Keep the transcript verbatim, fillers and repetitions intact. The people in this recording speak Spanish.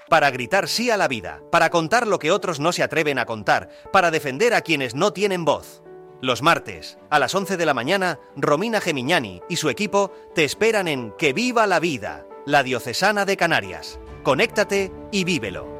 Para gritar sí a la vida, para contar lo que otros no se atreven a contar, para defender a quienes no tienen voz. Los martes, a las once de la mañana, Romina Gemignani y su equipo te esperan en Que Viva la Vida, la Diocesana de Canarias. Conéctate y vívelo.